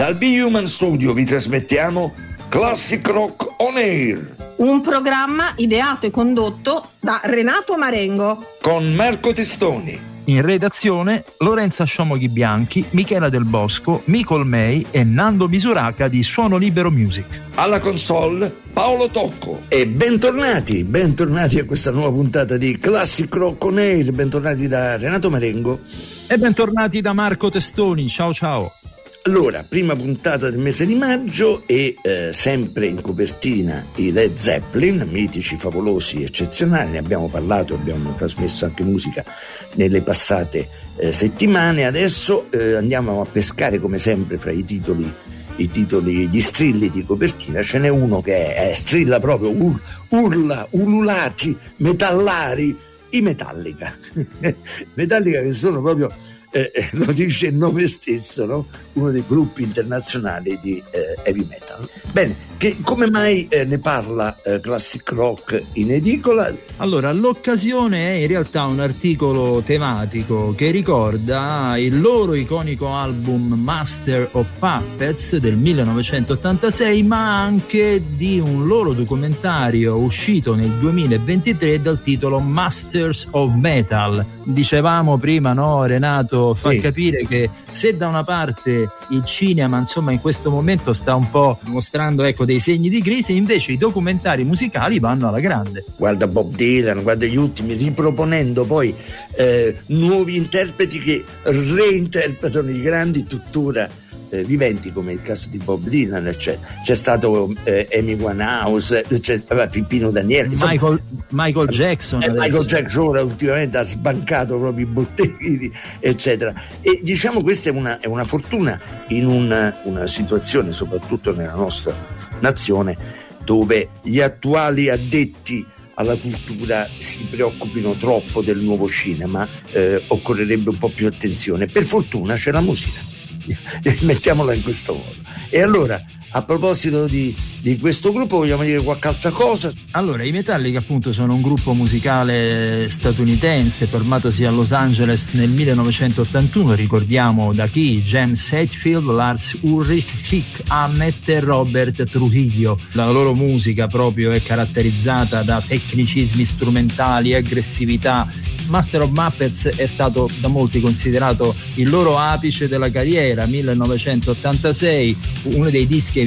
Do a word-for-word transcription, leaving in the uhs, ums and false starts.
Dal B-Human Studio vi trasmettiamo Classic Rock On Air, un programma ideato e condotto da Renato Marengo con Marco Testoni. In redazione Lorenza Sciomoghi Bianchi, Michela Del Bosco, Micol May e Nando Misuraca di Suono Libero Music. Alla console Paolo Tocco. E bentornati, bentornati a questa nuova puntata di Classic Rock On Air, bentornati da Renato Marengo. E bentornati da Marco Testoni, ciao ciao. Allora, prima puntata del mese di maggio e eh, sempre in copertina i Led Zeppelin, mitici, favolosi, eccezionali, ne abbiamo parlato, abbiamo trasmesso anche musica nelle passate eh, settimane. Adesso eh, andiamo a pescare come sempre fra i titoli, i titoli, gli strilli di copertina. Ce n'è uno che è, è strilla proprio, ur, urla, ululati, metallari, i Metallica. Metallica che sono proprio... Eh, lo dice il nome stesso, no? Uno dei gruppi internazionali di eh, heavy metal. Bene, che, come mai eh, ne parla eh, Classic Rock in edicola? Allora, l'occasione è in realtà un articolo tematico che ricorda il loro iconico album Master of Puppets del millenovecentottantasei, ma anche di un loro documentario uscito nel duemilaventitré dal titolo Masters of Metal. Dicevamo prima, no, Renato, fa sì. capire che se da una parte il cinema insomma in questo momento sta un po' mostrando, ecco, dei segni di crisi, invece i documentari musicali vanno alla grande. Guarda Bob Dylan, guarda gli ultimi, riproponendo poi eh, nuovi interpreti che reinterpretano i grandi tuttora eh, viventi, come il caso di Bob Dylan. C'è, c'è stato eh, Amy Winehouse, c'è vabbè, Pippino Daniele, insomma, Michael, Michael Jackson eh, Michael Jackson ora ultimamente ha sbancato proprio i botteghini, eccetera. E diciamo questa è una, è una fortuna in una, una situazione, soprattutto nella nostra nazione, dove gli attuali addetti alla cultura si preoccupino troppo del nuovo cinema. Eh, occorrerebbe un po' più attenzione. Per fortuna c'è la musica, mettiamola in questo modo. E allora, a proposito di, di questo gruppo, vogliamo dire qualche altra cosa? Allora, i Metallica appunto sono un gruppo musicale statunitense formatosi a Los Angeles nel millenovecentottantuno. Ricordiamo da chi? James Hetfield, Lars Ulrich, Kick Hammett e Robert Trujillo. La loro musica proprio è caratterizzata da tecnicismi strumentali, aggressività. Master of Muppets è stato da molti considerato il loro apice della carriera, millenovecentottantasei, uno dei dischi